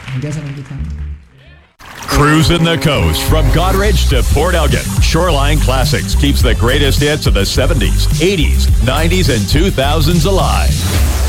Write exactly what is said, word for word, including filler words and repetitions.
Hanggang sa nakikita. Cruising the coast from Goderich to Port Elgin. Shoreline Classics keeps the greatest hits of the seventies, eighties, nineties, and two thousands alive.